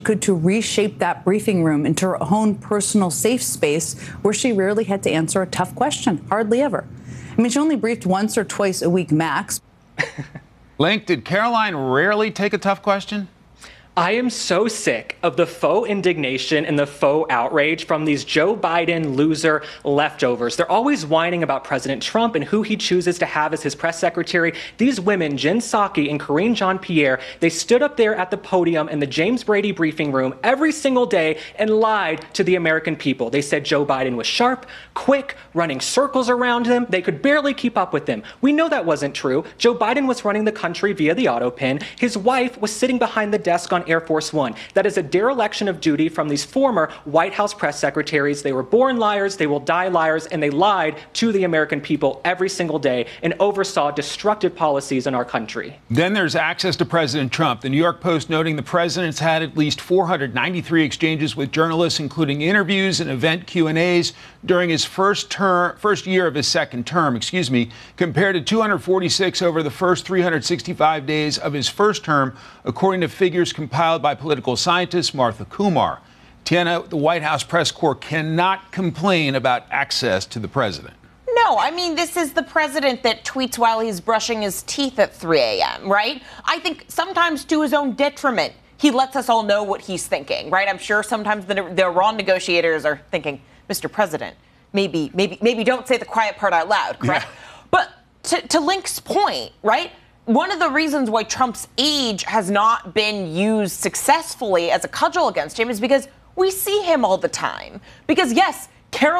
Could to reshape that briefing room into her own personal safe space where she rarely had to answer a tough question, hardly ever. I mean, she only briefed once or twice a week max. Link, did Caroline rarely take a tough question? I am so sick of the faux indignation and the faux outrage from these Joe Biden loser leftovers. They're always whining about President Trump and who he chooses to have as his press secretary. These women, Jen Psaki and Karine Jean-Pierre, they stood up there at the podium in the James Brady briefing room every single day and lied to the American people. They said Joe Biden was sharp, quick, running circles around him. They could barely keep up with him. We know that wasn't true. Joe Biden was running the country via the autopin. His wife was sitting behind the desk on Air Force One. That is a dereliction of duty from these former White House press secretaries. They were born liars, they will die liars, and they lied to the American people every single day and oversaw destructive policies in our country. Then there's access to President Trump. The New York Post noting the president's had at least 493 exchanges with journalists, including interviews and event Q&As during his first year of his second term, compared to 246 over the first 365 days of his first term, according to figures compiled by political scientist Martha Kumar. Tiana, the White House press corps cannot complain about access to the president. No, I mean, this is the president that tweets while he's brushing his teeth at 3 a.m., right? I think sometimes to his own detriment, he lets us all know what he's thinking, right? I'm sure sometimes the Iran negotiators are thinking, Mr. President, maybe don't say the quiet part out loud, correct? Yeah. But to Link's point, right? One of the reasons why Trump's age has not been used successfully as a cudgel against him is because we see him all the time. Because, yes, Carol